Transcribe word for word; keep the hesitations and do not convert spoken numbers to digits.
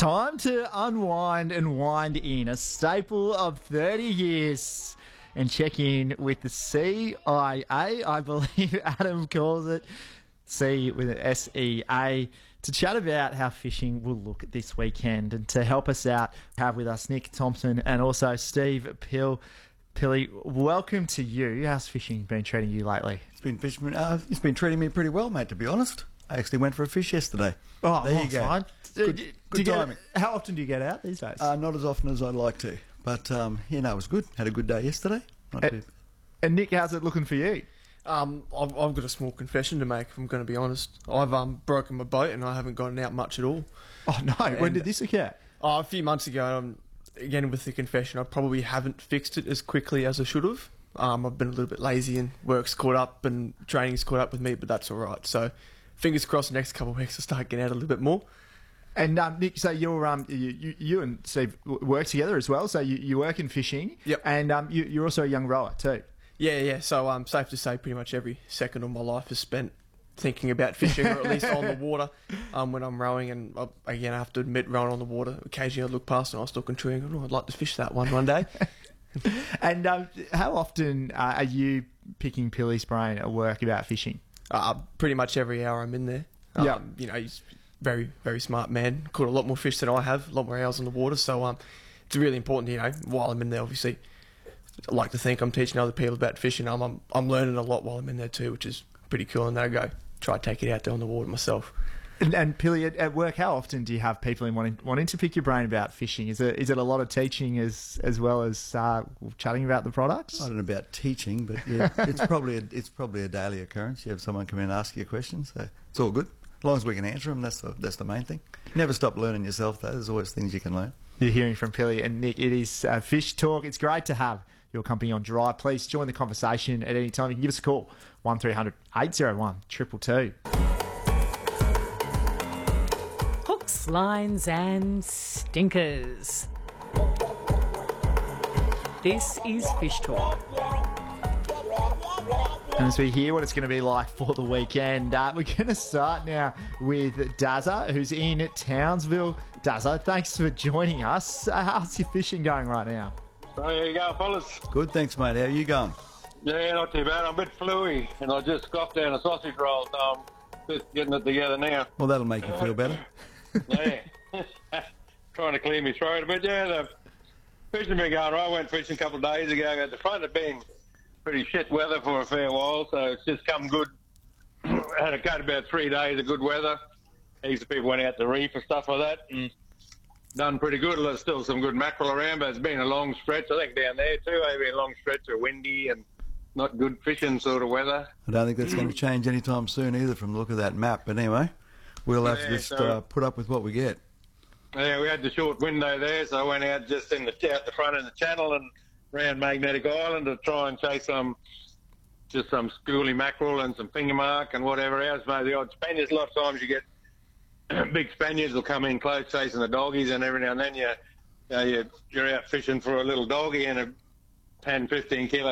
Time to unwind and wind in, a staple of thirty years, and check in with the C I A, I believe Adam calls it, C with an S E A, to chat about how fishing will look this weekend. And to help us out, have with us Nick Thompson and also Steve Pill. Pilly, welcome to you. How's fishing been treating you lately? It's been fishing. Uh, it's been treating me pretty well, mate. To be honest, I actually went for a fish yesterday. Oh, there nice, you go. Fine. Good, do, good do you timing. Get, how often do you get out these days? Uh, not as often as I'd like to, but um, you know, it was good. Had a good day yesterday. Not and, too... and Nick, how's it looking for you? Um, I've, I've got a small confession to make, if I'm going to be honest. I've um, broken my boat and I haven't gotten out much at all. Oh, no. And, when did this occur? Oh, a few months ago, um, again with the confession, I probably haven't fixed it as quickly as I should have. Um, I've been a little bit lazy and work's caught up and training's caught up with me, but that's all right. So fingers crossed the next couple of weeks I'll start getting out a little bit more. And um, Nick, so you're um you, you, you and Steve work together as well. So you, you work in fishing. Yep. And um you, you're also a young rower too. Yeah, yeah. So um, safe to say, pretty much every second of my life is spent thinking about fishing, or at least on the water. Um, when I'm rowing, and I, again, I have to admit, rowing on the water, occasionally I look past and I was looking tree and go, oh, I'd like to fish that one one day. And um, how often uh, are you picking Pilly's brain at work about fishing? Uh, pretty much every hour I'm in there. Um, Yeah. You know, he's very, very smart man. Caught a lot more fish than I have, a lot more hours on the water. So um, it's really important, you know, while I'm in there, obviously. I like to think I'm teaching other people about fishing. I'm, I'm, I'm learning a lot while I'm in there too, which is pretty cool. And then I go try to take it out there on the water myself. And, and Pilly, at, at work, how often do you have people in wanting wanting to pick your brain about fishing? Is it is it a lot of teaching as as well as uh, chatting about the products? I don't know about teaching, but yeah, it's probably a, it's probably a daily occurrence. You have someone come in and ask you a question, so it's all good. As long as we can answer them, that's the, that's the main thing. Never stop learning yourself, though. There's always things you can learn. You're hearing from Pilly and Nick. It is uh, Fish Talk. It's great to have your company on Drive. Please join the conversation at any time. You can give us a call, one three hundred eight oh one two two two. Hooks, lines and stinkers. This is Fish Talk. And as we hear what it's going to be like for the weekend, uh, we're going to start now with Dazza, who's in Townsville. Dazza, thanks for joining us. Uh, how's your fishing going right now? So there you go, fellas. Good, thanks, mate. How are you going? Yeah, not too bad. I'm a bit fluey, and I just scoffed down a sausage roll, so I'm just getting it together now. Well, that'll make you feel better. Yeah. Trying to clear my throat a bit. Yeah, the fishing been going right. I went fishing a couple of days ago. At the front of being pretty shit weather for a fair while, so it's just come good. Had a cut about three days of good weather. Heaps of people went out to reef and stuff like that, and done pretty good. There's still some good mackerel around, but it's been a long stretch. I think down there too, maybe a long stretch of windy and not good fishing sort of weather. I don't think that's going to change anytime soon either from the look of that map. But anyway, we'll have Yeah, to just so- uh, put up with what we get. Yeah, we had the short window there, so I went out just in the out the front of the channel and around Magnetic Island to try and chase some, just some schoolie mackerel and some finger mark and whatever else. Maybe the odd Spaniards. A lot of times you get big Spaniards will come in close chasing the doggies, and every now and then you, you know, you you're out fishing for a little doggy and a ten, fifteen kilo